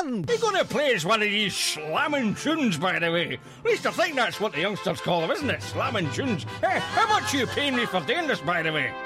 band. You're going to play us one of these slamming tunes, by the way. At least I think that's what the youngsters call them, isn't it? Slamming tunes. Hey, how much are you paying me for doing this, by the way?